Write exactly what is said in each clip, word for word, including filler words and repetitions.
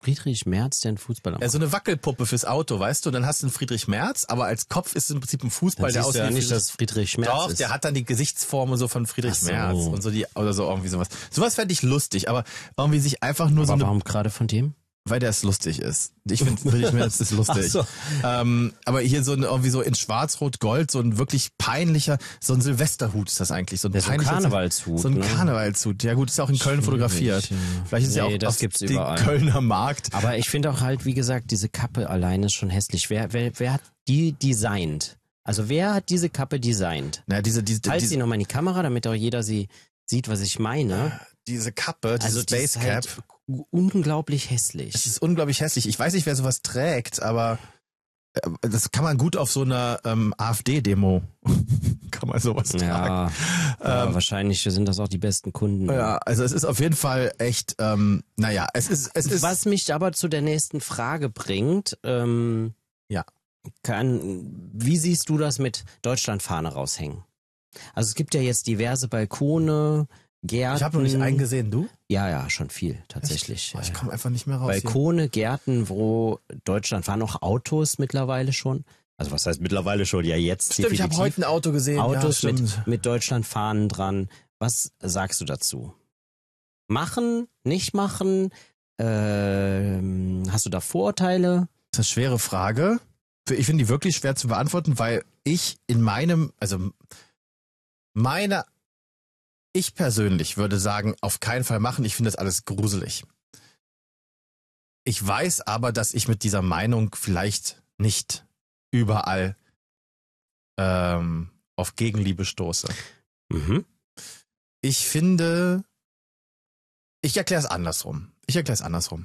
Friedrich Merz, der ein Fußballer macht. Ja, so eine Wackelpuppe fürs Auto, weißt du? Dann hast du einen Friedrich Merz, aber als Kopf ist es im Prinzip ein Fußball, dann der siehst aussieht du ja wie nicht, Friedrich- dass Friedrich Merz Doch, ist. der hat dann die Gesichtsform und so von Friedrich Ach so. Merz und so die oder so irgendwie sowas. Sowas fände ich lustig, aber irgendwie sich einfach nur aber so eine, warum gerade von dem? weil der es lustig ist. Ich finde Friedrich Merz ist lustig. Ach so. Ähm, aber hier so ein, irgendwie so in Schwarz-Rot-Gold, so ein wirklich peinlicher, so ein Silvesterhut ist das eigentlich. So ein, Ja, so ein peinlicher- Karnevalshut, So ein ne? Karnevalshut. Ja gut, ist ja auch in Köln Schwierig, fotografiert. ja. Vielleicht ist ja Nee, auch das auf gibt's den überall. Kölner Markt. Aber ich finde auch halt, wie gesagt, diese Kappe alleine ist schon hässlich. Wer, wer, wer hat die designt? Also wer hat diese Kappe designt? Naja, diese, diese, Halt diese, sie nochmal in die Kamera, damit auch jeder sie sieht, was ich meine. diese Kappe, diese Also die Space ist Cap. halt unglaublich hässlich. Es ist unglaublich hässlich. Ich weiß nicht, wer sowas trägt, aber äh, das kann man gut auf so einer ähm, AfD-Demo kann man sowas tragen. Ja, ja Ähm, wahrscheinlich sind das auch die besten Kunden. Ja, also es ist auf jeden Fall echt, ähm, naja, es ist, es ist. Was mich aber zu der nächsten Frage bringt, ähm, Ja. kann, wie siehst du das mit Deutschlandfahne raushängen? Also es gibt ja jetzt diverse Balkone, Gärten. Ich habe noch nicht einen gesehen, du? Ja, ja, schon viel, tatsächlich. Oh, ich Ja, komme einfach nicht mehr raus. hier. Balkone, Gärten, wo Deutschland fahren auch Autos mittlerweile schon. Also was heißt mittlerweile schon? Ja, jetzt Stimmt, ich habe definitiv. heute ein Auto gesehen. Autos ja, mit, stimmt. mit Deutschlandfahnen dran. Was sagst du dazu? Machen, nicht machen? Ähm, hast du da Vorurteile? Das ist eine schwere Frage. Ich finde die wirklich schwer zu beantworten, weil ich in meinem, also meine, ich persönlich würde sagen, auf keinen Fall machen. Ich finde das alles gruselig. Ich weiß aber, dass ich mit dieser Meinung vielleicht nicht überall ähm, auf Gegenliebe stoße. Mhm. Ich finde, ich erkläre es andersrum. Ich erkläre es andersrum.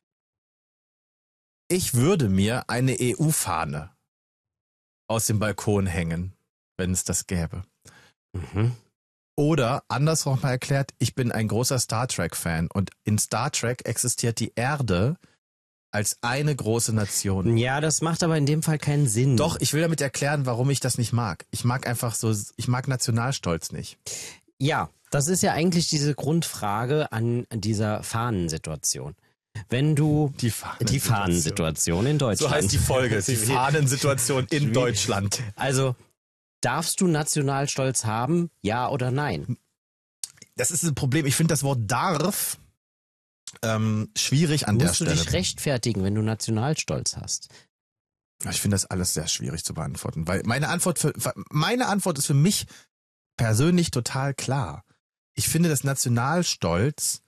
Ich würde mir eine E U-Fahne aus dem Balkon hängen, wenn es das gäbe. Mhm. Oder andersrum mal erklärt, ich bin ein großer Star Trek-Fan und in Star Trek existiert die Erde als eine große Nation. Ja, das macht aber in dem Fall keinen Sinn. Doch, ich will damit erklären, warum ich das nicht mag. Ich mag einfach so, ich mag Nationalstolz nicht. Ja, das ist ja eigentlich diese Grundfrage an dieser Fahnensituation. Wenn du Die Fahnensituation. die Fahnensituation in Deutschland. So heißt die Folge, die Fahnensituation in Deutschland. Also, darfst du Nationalstolz haben, ja oder nein? Das ist ein Problem. Ich finde das Wort darf ähm, schwierig an der Musst du Stelle. dich rechtfertigen, wenn du Nationalstolz hast? Ich finde das alles sehr schwierig zu beantworten, weil meine Antwort für meine Antwort ist für mich persönlich total klar. Ich finde, dass Nationalstolz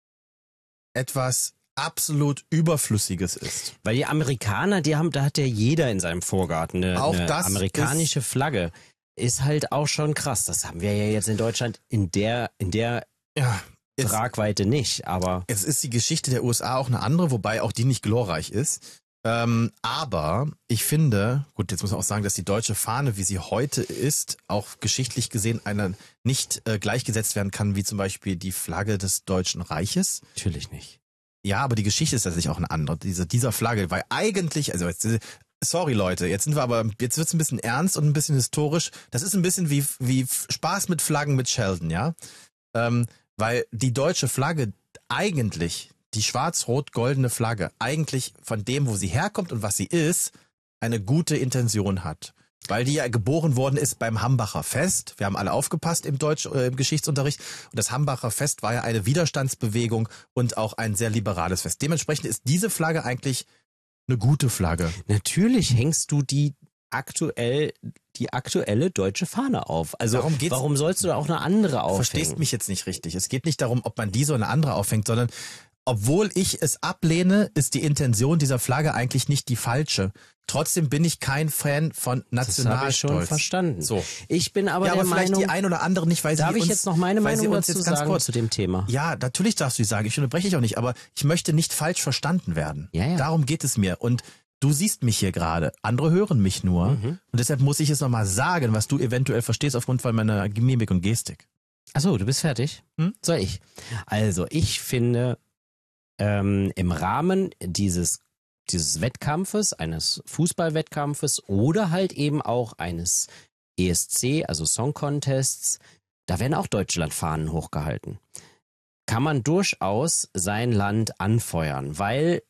etwas absolut Überflüssiges ist. Weil die Amerikaner, die haben, da hat ja jeder in seinem Vorgarten eine, Auch eine das amerikanische Flagge. Ist halt auch schon krass. Das haben wir ja jetzt in Deutschland in der, in der Ja, jetzt, Tragweite nicht, aber jetzt ist die Geschichte der U S A auch eine andere, wobei auch die nicht glorreich ist. Ähm, aber ich finde, gut, jetzt muss man auch sagen, dass die deutsche Fahne, wie sie heute ist, auch geschichtlich gesehen einer nicht äh, gleichgesetzt werden kann, wie zum Beispiel die Flagge des Deutschen Reiches. natürlich nicht. Ja, aber die Geschichte ist tatsächlich auch eine andere, diese, dieser Flagge, weil eigentlich, also jetzt, sorry Leute, jetzt sind wir aber, jetzt wird's ein bisschen ernst und ein bisschen historisch. Das ist ein bisschen wie, wie Spaß mit Flaggen mit Sheldon, ja? Ähm, weil die deutsche Flagge eigentlich, die schwarz-rot-goldene Flagge, eigentlich von dem, wo sie herkommt und was sie ist, eine gute Intention hat. Weil die ja geboren worden ist beim Hambacher Fest. Wir haben alle aufgepasst im Deutsch, äh, im Geschichtsunterricht. Und das Hambacher Fest war ja eine Widerstandsbewegung und auch ein sehr liberales Fest. Dementsprechend ist diese Flagge eigentlich eine gute Flagge. Natürlich hängst du die aktuell, die aktuelle deutsche Fahne auf. Also Darum geht's- warum sollst du da auch eine andere Du aufhängen? verstehst mich jetzt nicht richtig. Es geht nicht darum, ob man diese oder eine andere aufhängt, sondern obwohl ich es ablehne, ist die Intention dieser Flagge eigentlich nicht die falsche. Trotzdem bin ich kein Fan von Das habe ich schon Nationalstolz. verstanden. So. Ich bin aber Ja, der aber vielleicht Meinung, die ein oder andere nicht, weil sie darf ich uns, jetzt noch meine weil sie Meinung uns dazu jetzt ganz sagen kurz, zu dem Thema? Ja, natürlich darfst du sie sagen. Ich unterbreche dich auch nicht, aber ich möchte nicht falsch verstanden werden. Ja, ja. Darum geht es mir. Und du siehst mich hier gerade. Andere hören mich nur. Mhm. Und deshalb muss ich es nochmal sagen, was du eventuell verstehst aufgrund von meiner Mimik und Gestik. Achso, du bist fertig? Hm? Soll ich? Also, ich finde, ähm, im Rahmen dieses, dieses Wettkampfes, eines Fußballwettkampfes oder halt eben auch eines E S C, also Song Contests, da werden auch Deutschlandfahnen hochgehalten. Kann man durchaus sein Land anfeuern, weil